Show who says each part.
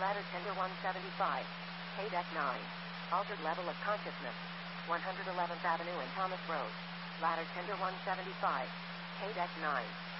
Speaker 1: Ladder tender 175. K-Deck 9. Altered level of consciousness. 111th Avenue and Thomas Road. Ladder tender 175. K-Deck 9.